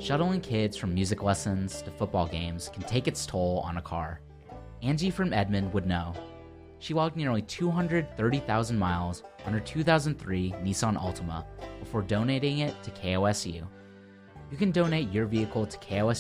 Shuttling kids from music lessons to football games can take its toll on a car. Angie from Edmond would know. She walked nearly 230,000 miles on her 2003 Nissan Altima before donating it to KOSU. You can donate your vehicle to KOSU